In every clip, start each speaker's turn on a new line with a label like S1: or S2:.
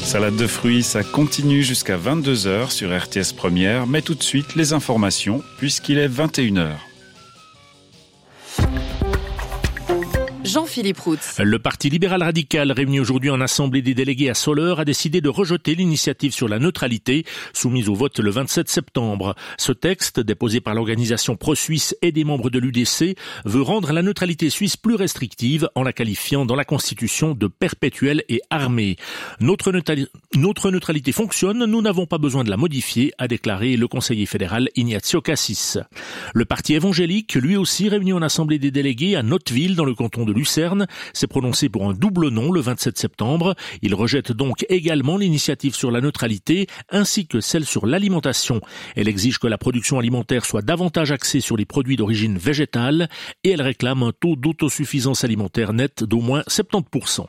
S1: Salade de fruits, ça continue jusqu'à 22h sur RTS Première, mais tout de suite les informations puisqu'il est 21h.
S2: Jean-Philippe Roux.
S3: Le Parti libéral radical, réuni aujourd'hui en assemblée des délégués à Soleure, a décidé de rejeter l'initiative sur la neutralité soumise au vote le 27 septembre. Ce texte, déposé par l'organisation pro-suisse et des membres de l'UDC, veut rendre la neutralité suisse plus restrictive en la qualifiant dans la Constitution de perpétuelle et armée. Notre neutralité fonctionne, nous n'avons pas besoin de la modifier, a déclaré le conseiller fédéral Ignazio Cassis. Le Parti évangélique, lui aussi réuni en assemblée des délégués à Notteville dans le canton de Lucerne, s'est prononcé pour un double non le 27 septembre. Il rejette donc également l'initiative sur la neutralité ainsi que celle sur l'alimentation. Elle exige que la production alimentaire soit davantage axée sur les produits d'origine végétale et elle réclame un taux d'autosuffisance alimentaire net d'au moins 70%.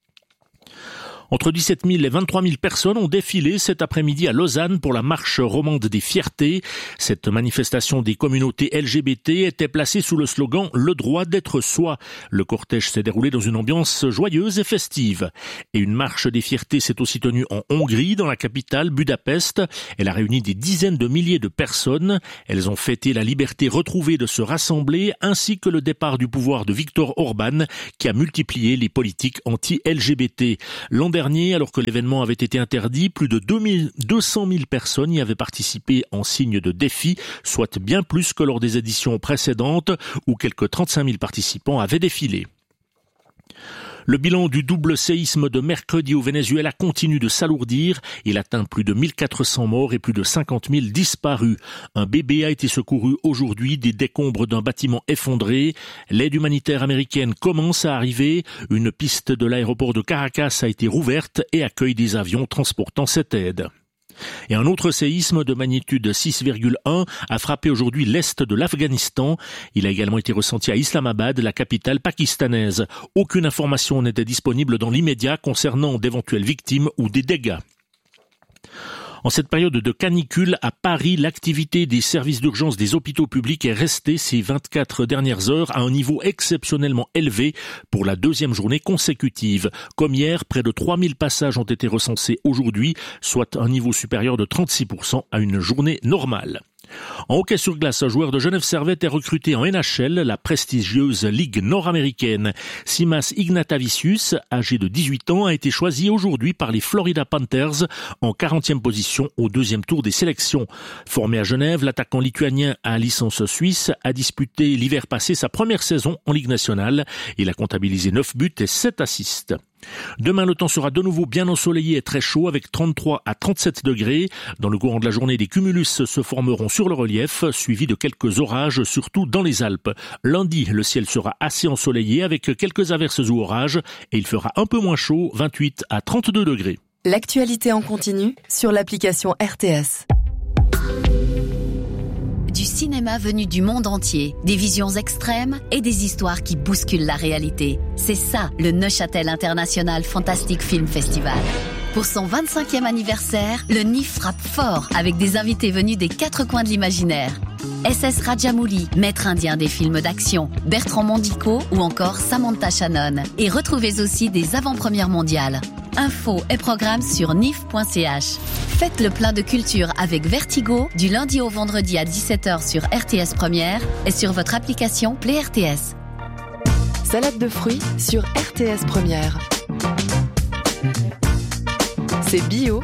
S3: Entre 17 000 et 23 000 personnes ont défilé cet après-midi à Lausanne pour la marche romande des fiertés. Cette manifestation des communautés LGBT était placée sous le slogan « Le droit d'être soi ». Le cortège s'est déroulé dans une ambiance joyeuse et festive. Et une marche des fiertés s'est aussi tenue en Hongrie, dans la capitale, Budapest. Elle a réuni des dizaines de milliers de personnes. Elles ont fêté la liberté retrouvée de se rassembler, ainsi que le départ du pouvoir de Viktor Orban, qui a multiplié les politiques anti-LGBT. L'an dernier, alors que l'événement avait été interdit, plus de 200 000 personnes y avaient participé en signe de défi, soit bien plus que lors des éditions précédentes où quelques 35 000 participants avaient défilé. Le bilan du double séisme de mercredi au Venezuela continue de s'alourdir. Il atteint plus de 1400 morts et plus de 50 000 disparus. Un bébé a été secouru aujourd'hui des décombres d'un bâtiment effondré. L'aide humanitaire américaine commence à arriver. Une piste de l'aéroport de Caracas a été rouverte et accueille des avions transportant cette aide. Et un autre séisme de magnitude 6,1 a frappé aujourd'hui l'est de l'Afghanistan. Il a également été ressenti à Islamabad, la capitale pakistanaise. Aucune information n'était disponible dans l'immédiat concernant d'éventuelles victimes ou des dégâts. En cette période de canicule, à Paris, l'activité des services d'urgence des hôpitaux publics est restée ces 24 dernières heures à un niveau exceptionnellement élevé pour la deuxième journée consécutive. Comme hier, près de 3000 passages ont été recensés aujourd'hui, soit un niveau supérieur de 36% à une journée normale. En hockey sur glace, un joueur de Genève Servette est recruté en NHL, la prestigieuse ligue nord-américaine. Simas Ignatavicius, âgé de 18 ans, a été choisi aujourd'hui par les Florida Panthers en 40e position au deuxième tour des sélections. Formé à Genève, l'attaquant lituanien à licence suisse a disputé l'hiver passé sa première saison en Ligue nationale. Il a comptabilisé 9 buts et 7 assists. Demain, le temps sera de nouveau bien ensoleillé et très chaud avec 33 à 37 degrés. Dans le courant de la journée, des cumulus se formeront sur le relief, suivis de quelques orages, surtout dans les Alpes. Lundi, le ciel sera assez ensoleillé avec quelques averses ou orages et il fera un peu moins chaud, 28 à 32 degrés.
S2: L'actualité en continu sur l'application RTS.
S4: Du cinéma venu du monde entier, des visions extrêmes et des histoires qui bousculent la réalité. C'est ça, le Neuchâtel International Fantastic Film Festival. Pour son 25e anniversaire, le NIF frappe fort avec des invités venus des 4 coins de l'imaginaire. SS Rajamouli, maître indien des films d'action, Bertrand Mondico ou encore Samantha Shannon. Et retrouvez aussi des avant-premières mondiales. Infos et programmes sur nif.ch. Faites le plein de culture avec Vertigo du lundi au vendredi à 17h sur RTS Première et sur votre application Play RTS.
S2: Salade de fruits sur RTS Première. C'est bio